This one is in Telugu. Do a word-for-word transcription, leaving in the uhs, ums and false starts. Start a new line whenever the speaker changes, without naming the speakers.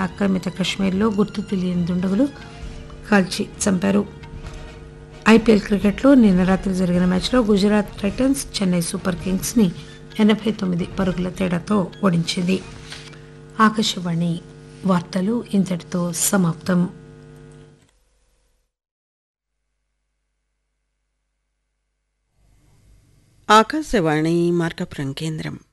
ఆక్రమిత కశ్మీర్లో గుర్తు తెలియని దుండగులు కాల్చి చంపారు. ఐపీఎల్ క్రికెట్లో నిన్న రాత్రి జరిగిన మ్యాచ్లో Gujarat Titans Chennai super Kings ని ఎనభై తొమ్మిది పరుగుల తేడాతో ఓడించింది. ఆకాశవాణి వార్తలు ఇంతటితో సమాప్తం.
ఆకాశవాణి మార్కపురం కేంద్రం.